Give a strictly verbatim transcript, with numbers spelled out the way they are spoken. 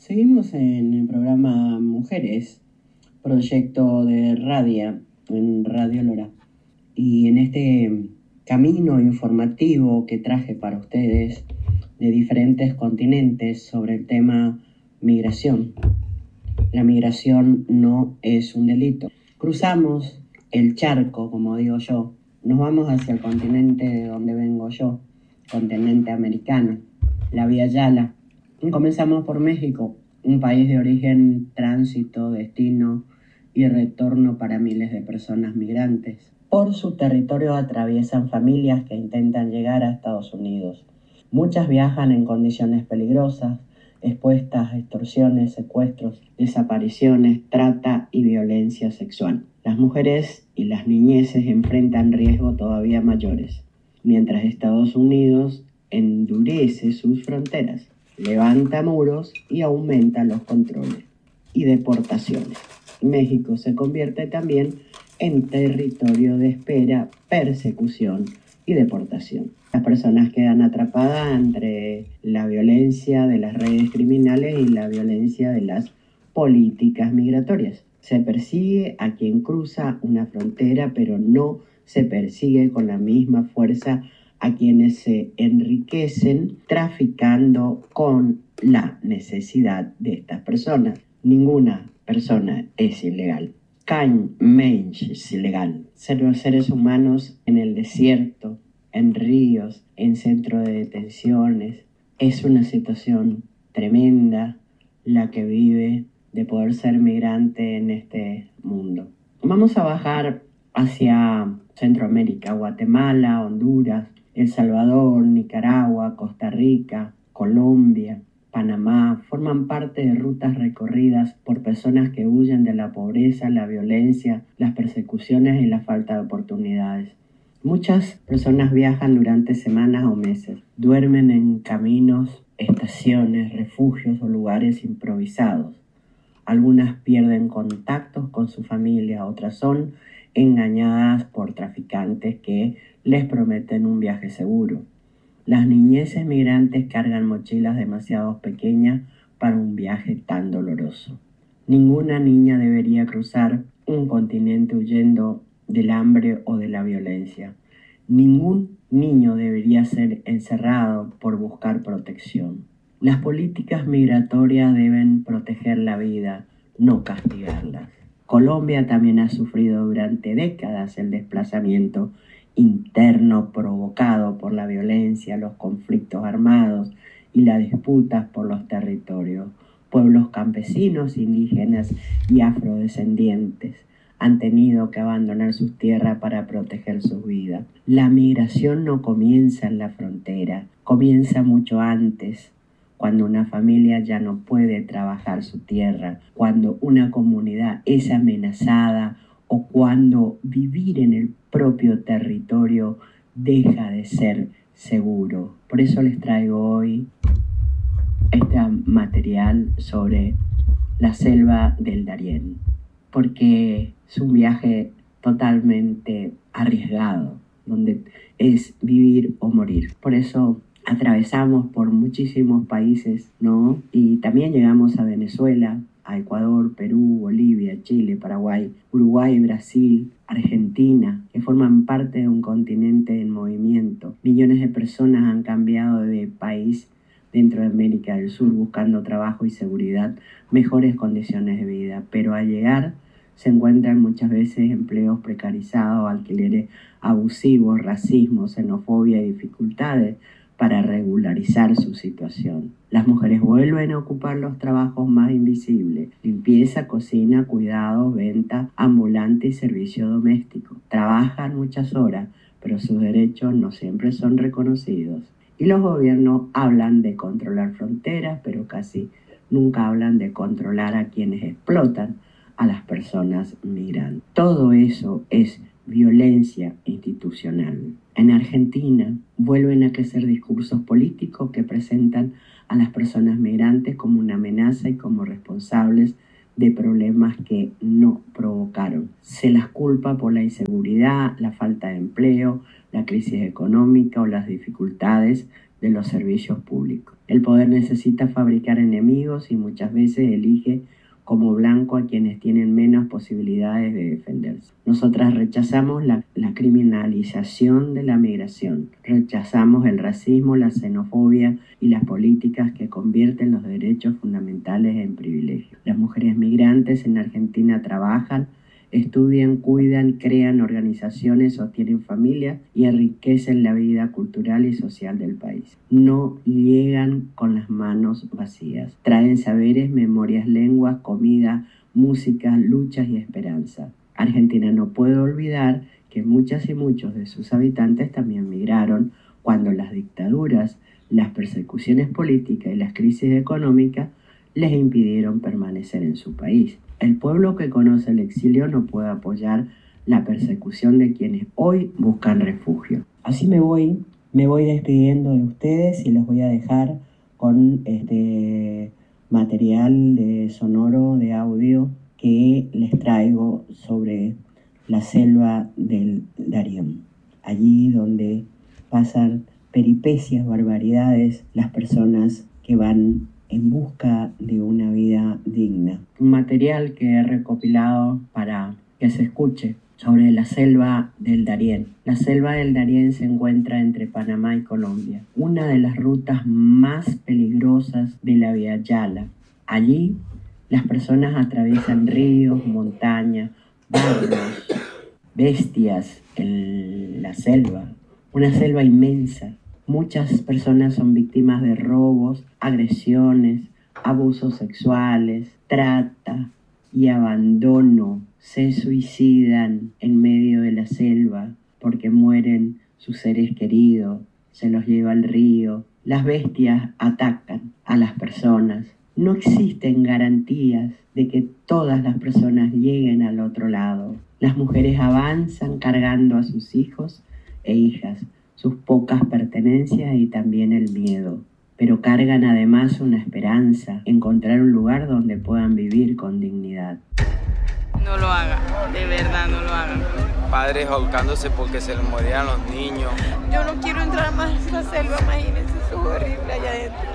Seguimos en el programa Mujeres, proyecto de Radia, en Radio Lora. Y en este camino informativo que traje para ustedes de diferentes continentes sobre el tema migración. La migración no es un delito. Cruzamos el charco, como digo yo, nos vamos hacia el continente de donde vengo yo, continente americano, la Vía Yala. Y comenzamos por México, un país de origen, tránsito, destino y retorno para miles de personas migrantes. Por su territorio atraviesan familias que intentan llegar a Estados Unidos. Muchas viajan en condiciones peligrosas, expuestas a extorsiones, secuestros, desapariciones, trata y violencia sexual. Las mujeres y las niñeces enfrentan riesgos todavía mayores, mientras Estados Unidos endurece sus fronteras, levanta muros y aumenta los controles y deportaciones. México se convierte también en territorio de espera, persecución y deportación. Las personas quedan atrapadas entre la violencia de las redes criminales y la violencia de las políticas migratorias. Se persigue a quien cruza una frontera, pero no se persigue con la misma fuerza a quienes se enriquecen traficando con la necesidad de estas personas. Ninguna persona es ilegal. Kein Mensch es ilegal. Ser los seres humanos en el desierto, en ríos, en centros de detenciones, es una situación tremenda la que vive de poder ser migrante en este mundo. Vamos a bajar hacia Centroamérica, Guatemala, Honduras, El Salvador, Nicaragua, Costa Rica, Colombia, Panamá, forman parte de rutas recorridas por personas que huyen de la pobreza, la violencia, las persecuciones y la falta de oportunidades. Muchas personas viajan durante semanas o meses, duermen en caminos, estaciones, refugios o lugares improvisados. Algunas pierden contactos con su familia, otras son engañadas por traficantes que les prometen un viaje seguro. Las niñeces migrantes cargan mochilas demasiado pequeñas para un viaje tan doloroso. Ninguna niña debería cruzar un continente huyendo del hambre o de la violencia. Ningún niño debería ser encerrado por buscar protección. Las políticas migratorias deben proteger la vida, no castigarlas. Colombia también ha sufrido durante décadas el desplazamiento interno provocado por la violencia, los conflictos armados y las disputas por los territorios. Pueblos campesinos, indígenas y afrodescendientes han tenido que abandonar sus tierras para proteger sus vidas. La migración no comienza en la frontera, comienza mucho antes, cuando una familia ya no puede trabajar su tierra, cuando una comunidad es amenazada o cuando vivir en el propio territorio deja de ser seguro. Por eso les traigo hoy este material sobre la selva del Darién, porque es un viaje totalmente arriesgado, donde es vivir o morir. Por eso atravesamos por muchísimos países, ¿no? Y también llegamos a Venezuela, a Ecuador, Perú, Bolivia, Chile, Paraguay, Uruguay, Brasil, Argentina, que forman parte de un continente en movimiento. Millones de personas han cambiado de país dentro de América del Sur buscando trabajo y seguridad, mejores condiciones de vida, pero al llegar se encuentran muchas veces empleos precarizados, alquileres abusivos, racismo, xenofobia y dificultades para regularizar su situación. Las mujeres vuelven a ocupar los trabajos más invisibles: limpieza, cocina, cuidados, venta, ambulante y servicio doméstico. Trabajan muchas horas, pero sus derechos no siempre son reconocidos. Y los gobiernos hablan de controlar fronteras, pero casi nunca hablan de controlar a quienes explotan a las personas migrantes. Todo eso es violencia institucional. En Argentina vuelven a crecer discursos políticos que presentan a las personas migrantes como una amenaza y como responsables de problemas que no provocaron. Se las culpa por la inseguridad, la falta de empleo, la crisis económica o las dificultades de los servicios públicos. El poder necesita fabricar enemigos y muchas veces elige como blanco a quienes tienen menos posibilidades de defenderse. Nosotras rechazamos la, la criminalización de la migración, rechazamos el racismo, la xenofobia y las políticas que convierten los derechos fundamentales en privilegios. Las mujeres migrantes en Argentina trabajan, estudian, cuidan, crean organizaciones, sostienen familias y enriquecen la vida cultural y social del país. No llegan con las manos vacías. Traen saberes, memorias, lenguas, comida, música, luchas y esperanza. Argentina no puede olvidar que muchas y muchos de sus habitantes también migraron cuando las dictaduras, las persecuciones políticas y las crisis económicas les impidieron permanecer en su país. El pueblo que conoce el exilio no puede apoyar la persecución de quienes hoy buscan refugio. Así me voy, me voy despidiendo de ustedes y les voy a dejar con este material de sonoro, de audio, que les traigo sobre la selva del Darién. Allí donde pasan peripecias, barbaridades, las personas que van en busca de una vida digna. Un material que he recopilado para que se escuche sobre la selva del Darién. La selva del Darién se encuentra entre Panamá y Colombia, una de las rutas más peligrosas de la Via Yala. Allí las personas atraviesan ríos, montañas, barrios, bestias en la selva, una selva inmensa. Muchas personas son víctimas de robos, agresiones, abusos sexuales, trata y abandono. Se suicidan en medio de la selva porque mueren sus seres queridos, se los lleva el río. Las bestias atacan a las personas. No existen garantías de que todas las personas lleguen al otro lado. Las mujeres avanzan cargando a sus hijos e hijas, sus pocas pertenencias y también el miedo, pero cargan además una esperanza, encontrar un lugar donde puedan vivir con dignidad. No lo hagan, de verdad no lo hagan. Padres ahorcándose porque se les morían los niños. Yo no quiero entrar más a la selva, imagínense, eso es horrible allá adentro.